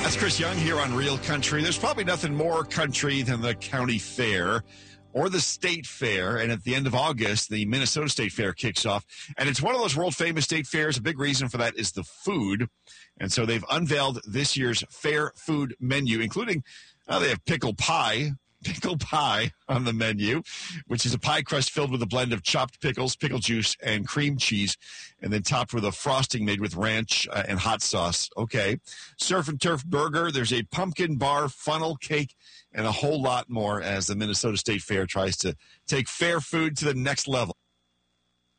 That's Chris Young here on Real Country. There's probably nothing more country than the county fair or the state fair. And at the end of August, the Minnesota State Fair kicks off. And it's one of those world famous state fairs. A big reason for that is the food. And so they've unveiled this year's fair food menu, including they have pickle pie on the menu, which is a pie crust filled with a blend of chopped pickles, pickle juice, and cream cheese, and then topped with a frosting made with ranch and hot sauce. Okay. Surf and Turf Burger. There's a pumpkin bar, funnel cake, and a whole lot more as the Minnesota State Fair tries to take fair food to the next level.